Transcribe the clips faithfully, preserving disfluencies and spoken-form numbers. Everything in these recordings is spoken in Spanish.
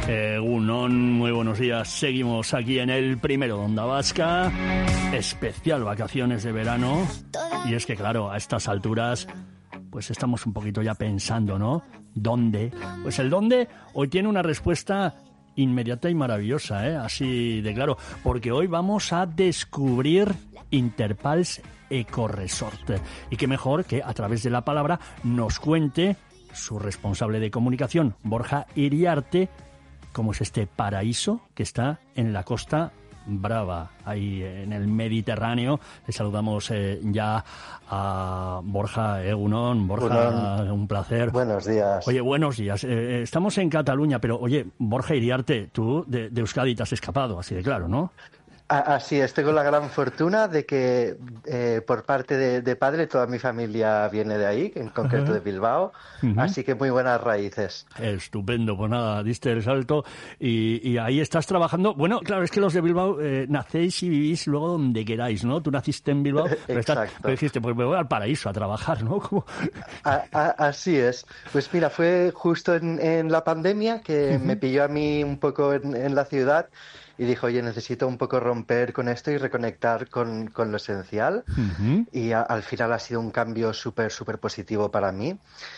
Egunon, muy buenos días. Seguimos aquí en el primero de Onda Vasca, especial vacaciones de verano. Y es que, claro, a estas alturas, pues estamos un poquito ya pensando, ¿no? ¿Dónde? Pues el dónde hoy tiene una respuesta inmediata y maravillosa, ¿eh? Así de claro, porque hoy vamos a descubrir Interpals Ecoresort. Y qué mejor que a través de la palabra nos cuente su responsable de comunicación, Borja Iriarte, cómo es este paraíso que está en la Costa Brava, ahí en el Mediterráneo. Le saludamos eh, ya a Borja Egunon. Borja, Egunon. Un placer. Buenos días. Oye, buenos días. Eh, estamos en Cataluña, pero oye, Borja Iriarte, tú de, de Euskadi te has escapado, así de claro, ¿no? Así es, tengo la gran fortuna de que eh, por parte de, de padre toda mi familia viene de ahí, en concreto de Bilbao, uh-huh. Así que muy buenas raíces. Estupendo, pues nada, diste el salto y, y ahí estás trabajando. Bueno, claro, es que los de Bilbao eh, nacéis y vivís luego donde queráis, ¿no? Tú naciste en Bilbao, pero, estás, pero dijiste, pues me voy al paraíso a trabajar, ¿no? Como... A, a, así es. Pues mira, fue justo en, en la pandemia que uh-huh. me pilló a mí un poco en, en la ciudad. Y dijo, oye, necesito un poco romper con esto y reconectar con, con lo esencial. Uh-huh. Y a, al final ha sido un cambio súper, súper positivo para mí.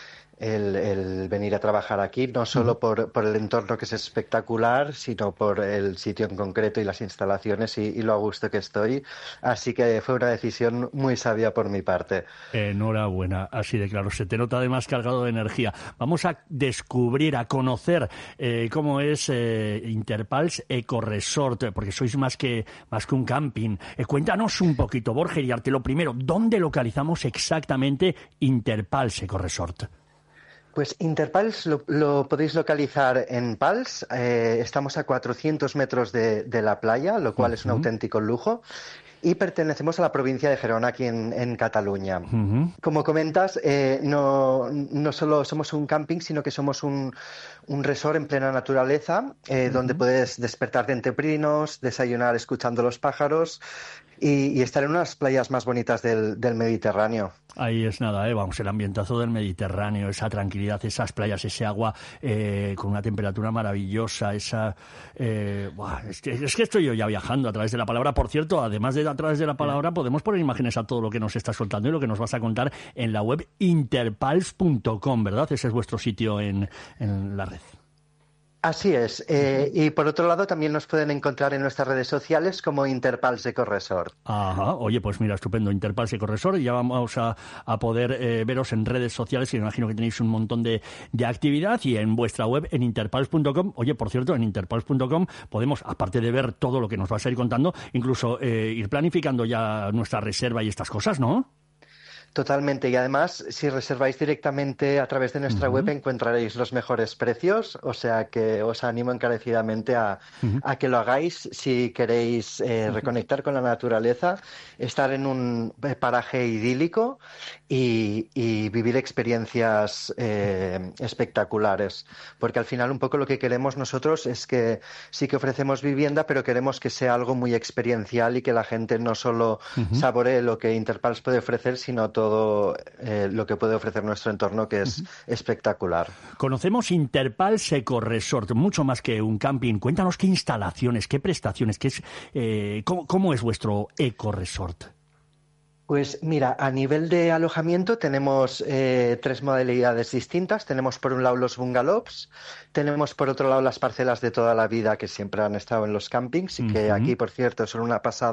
El, el venir a trabajar aquí, no solo por, por el entorno que es espectacular, sino por el sitio en concreto y las instalaciones y, y lo a gusto que estoy. Así que fue una decisión muy sabia por mi parte. Enhorabuena, así de claro. Se te nota además cargado de energía. Vamos a descubrir, a conocer eh, cómo es eh, Interpals Ecoresort, porque sois más que, más que un camping. Eh, cuéntanos un poquito, Borja Iriarte, lo primero, ¿dónde localizamos exactamente Interpals Ecoresort? Pues Interpals lo, lo podéis localizar en Pals. Eh, estamos a cuatrocientos metros de, de la playa, lo cual uh-huh. es un auténtico lujo. Y pertenecemos a la provincia de Gerona, aquí en, en Cataluña. Uh-huh. Como comentas, eh, no, no solo somos un camping, sino que somos un, un resort en plena naturaleza, eh, uh-huh. donde puedes despertarte entre pinos, desayunar escuchando los pájaros y, y estar en unas playas más bonitas del, del Mediterráneo. Ahí es nada, ¿eh? Vamos, el ambientazo del Mediterráneo, esa tranquilidad, esas playas, ese agua eh, con una temperatura maravillosa, esa... Eh, buah, es, que, es que estoy yo ya viajando a través de la palabra. Por cierto, además de a través de la palabra, podemos poner imágenes a todo lo que nos está soltando y lo que nos vas a contar en la web interpals punto com, ¿verdad? Ese es vuestro sitio en, en la red. Así es. Eh, y por otro lado, también nos pueden encontrar en nuestras redes sociales como Interpals Ecoresort. Ajá. Oye, pues mira, estupendo. Interpals Ecoresort. Y ya vamos a, a poder eh, veros en redes sociales, y me imagino que tenéis un montón de, de actividad, y en vuestra web, en interpals punto com. Oye, por cierto, en interpals punto com podemos, aparte de ver todo lo que nos vas a ir contando, incluso eh, ir planificando ya nuestra reserva y estas cosas, ¿no? Totalmente, y además si reserváis directamente a través de nuestra uh-huh. web encontraréis los mejores precios, o sea que os animo encarecidamente a, uh-huh. a que lo hagáis si queréis eh, uh-huh. reconectar con la naturaleza, estar en un paraje idílico y, y vivir experiencias eh, espectaculares, porque al final un poco lo que queremos nosotros es que sí que ofrecemos vivienda, pero queremos que sea algo muy experiencial y que la gente no solo uh-huh. saboree lo que Interpals puede ofrecer, sino todo todo eh, lo que puede ofrecer nuestro entorno, que es uh-huh. espectacular. Conocemos Interpals Ecoresort, mucho más que un camping. Cuéntanos qué instalaciones, qué prestaciones, qué es, eh, cómo, cómo es vuestro Ecoresort. Pues mira, a nivel de alojamiento tenemos eh, tres modalidades distintas. Tenemos por un lado los bungalows, tenemos por otro lado las parcelas de toda la vida que siempre han estado en los campings y que uh-huh. aquí, por cierto, son una pasada.